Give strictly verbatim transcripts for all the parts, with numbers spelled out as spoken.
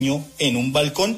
en un balcón,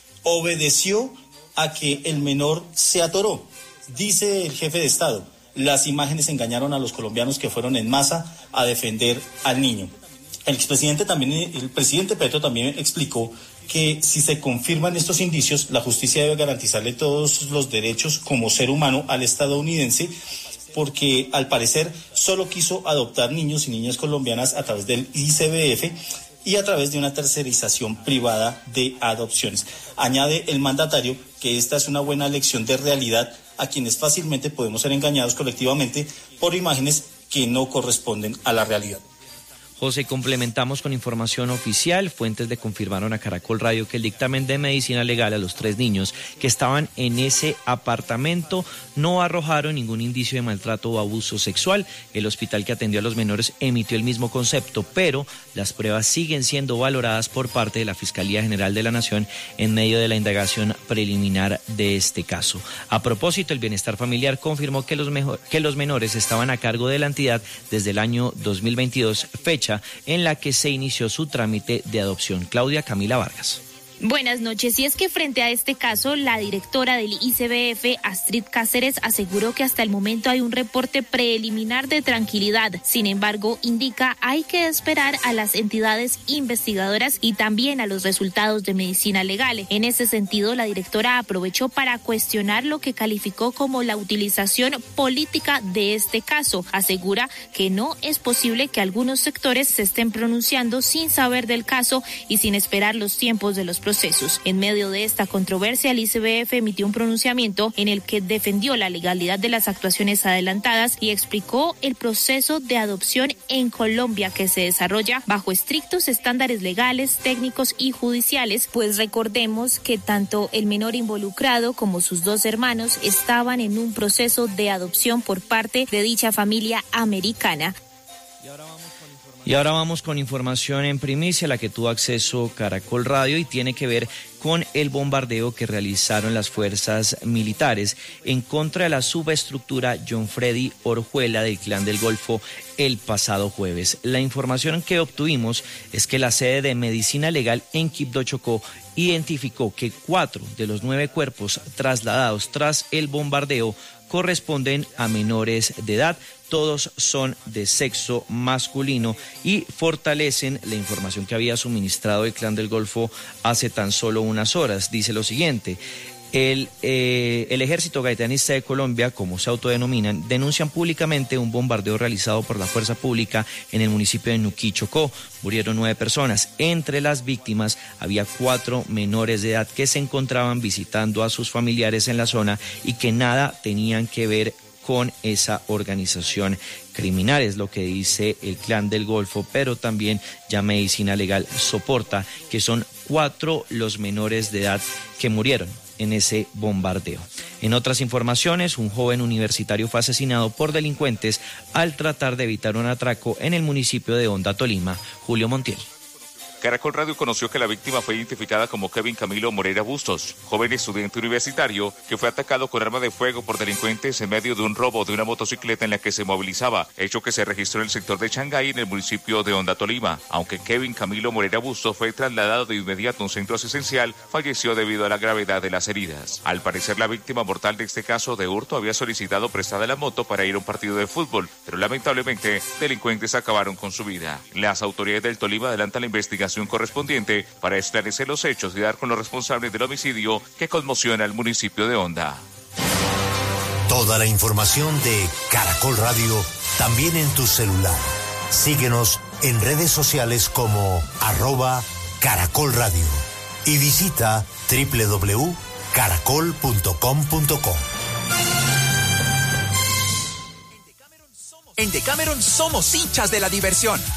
obedeció a que el menor se atoró. Dice el jefe de Estado, las imágenes engañaron a los colombianos que fueron en masa a defender al niño. El expresidente también, el presidente Petro también explicó que si se confirman estos indicios, la justicia debe garantizarle todos los derechos como ser humano al estadounidense, porque al parecer solo quiso adoptar niños y niñas colombianas a través del I C B F y a través de una tercerización privada de adopciones. Añade el mandatario que esta es una buena lección de realidad a quienes fácilmente podemos ser engañados colectivamente por imágenes que no corresponden a la realidad. José, complementamos con información oficial. Fuentes le confirmaron a Caracol Radio que el dictamen de medicina legal a los tres niños que estaban en ese apartamento no arrojaron ningún indicio de maltrato o abuso sexual. El hospital que atendió a los menores emitió el mismo concepto, pero las pruebas siguen siendo valoradas por parte de la Fiscalía General de la Nación en medio de la indagación preliminar de este caso. A propósito, el Bienestar Familiar confirmó que los, mejor, que los menores estaban a cargo de la entidad desde el año dos mil veintidós, fecha en la que se inició su trámite de adopción. Claudia Camila Vargas. Buenas noches. Y es que frente a este caso, la directora del I C B F, Astrid Cáceres, aseguró que hasta el momento hay un reporte preliminar de tranquilidad. Sin embargo, indica hay que esperar a las entidades investigadoras y también a los resultados de medicina legal. En ese sentido, la directora aprovechó para cuestionar lo que calificó como la utilización política de este caso. Asegura que no es posible que algunos sectores se estén pronunciando sin saber del caso y sin esperar los tiempos de los procesos. En medio de esta controversia, el I C B F emitió un pronunciamiento en el que defendió la legalidad de las actuaciones adelantadas y explicó el proceso de adopción en Colombia, que se desarrolla bajo estrictos estándares legales, técnicos y judiciales, pues recordemos que tanto el menor involucrado como sus dos hermanos estaban en un proceso de adopción por parte de dicha familia americana. Y ahora vamos Y ahora vamos con información en primicia, a la que tuvo acceso Caracol Radio, y tiene que ver con el bombardeo que realizaron las fuerzas militares en contra de la subestructura John Freddy Orjuela del Clan del Golfo el pasado jueves. La información que obtuvimos es que la sede de Medicina Legal en Quibdó, Chocó, identificó que cuatro de los nueve cuerpos trasladados tras el bombardeo corresponden a menores de edad. Todos son de sexo masculino y fortalecen la información que había suministrado el Clan del Golfo hace tan solo unas horas. Dice lo siguiente: el, eh, el Ejército Gaetanista de Colombia, como se autodenominan, denuncian públicamente un bombardeo realizado por la fuerza pública en el municipio de Nuquí, Chocó. Murieron nueve personas. Entre las víctimas había cuatro menores de edad que se encontraban visitando a sus familiares en la zona y que nada tenían que ver con esa organización criminal, es lo que dice el Clan del Golfo, pero también ya Medicina Legal soporta que son cuatro los menores de edad que murieron en ese bombardeo. En otras informaciones, un joven universitario fue asesinado por delincuentes al tratar de evitar un atraco en el municipio de Honda, Tolima. Julio Montiel. Caracol Radio conoció que la víctima fue identificada como Kevin Camilo Moreira Bustos, joven estudiante universitario que fue atacado con arma de fuego por delincuentes en medio de un robo de una motocicleta en la que se movilizaba, hecho que se registró en el sector de Changay, en el municipio de Honda, Tolima. Aunque Kevin Camilo Moreira Bustos fue trasladado de inmediato a un centro asistencial, falleció debido a la gravedad de las heridas. Al parecer, la víctima mortal de este caso de hurto había solicitado prestada la moto para ir a un partido de fútbol, pero lamentablemente delincuentes acabaron con su vida. Las autoridades del Tolima adelantan la investigación correspondiente para esclarecer los hechos y dar con los responsables del homicidio que conmociona al municipio de Honda. Toda la información de Caracol Radio también en tu celular. Síguenos en redes sociales como arroba Caracol Radio y visita doble u doble u doble u punto caracol punto com punto co. En Decameron somos hinchas de la diversión.